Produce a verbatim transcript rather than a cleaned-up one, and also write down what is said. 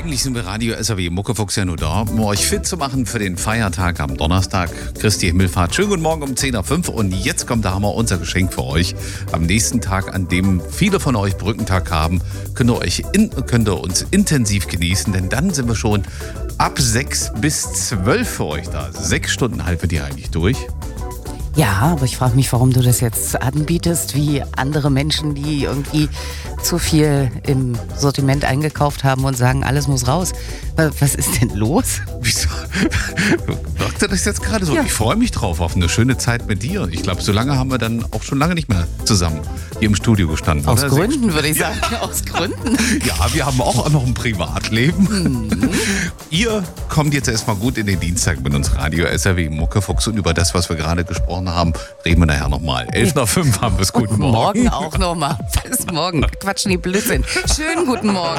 Eigentlich sind wir Radio S R W Muckefuchs ja nur da, um euch fit zu machen für den Feiertag am Donnerstag. Christi Himmelfahrt. Schönen guten Morgen um zehn Uhr fünf und jetzt kommt, da haben wir unser Geschenk für euch. Am nächsten Tag, an dem viele von euch Brückentag haben, könnt ihr, euch in, könnt ihr uns intensiv genießen, denn dann sind wir schon ab sechs bis zwölf für euch da. Sechs Stunden halten wir die eigentlich durch. Ja, aber ich frage mich, warum du das jetzt anbietest, wie andere Menschen, die irgendwie zu viel im Sortiment eingekauft haben und sagen, alles muss raus. Was ist denn los? Wieso? Sagt er das jetzt gerade so? Ja. Ich freue mich drauf auf eine schöne Zeit mit dir. Ich glaube, so lange haben wir dann auch schon lange nicht mehr zusammen hier im Studio gestanden. Aus oder? Gründen, würde ich sagen. Aus Gründen. Ja, wir haben auch noch ein Privatleben. Mhm. Ihr kommt jetzt erstmal gut in den Dienstag mit uns Radio S R W Muckefuchs und über das, was wir gerade gesprochen haben, reden wir nachher nochmal. elf Uhr fünf haben wir es. Guten Morgen. Morgen auch nochmal. Bis morgen. Quatschen die Blödsinn. Schönen guten Morgen.